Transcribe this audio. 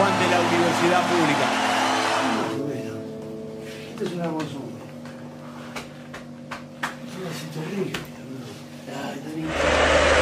fan de la universidad pública. Esto es una hermosura. Es una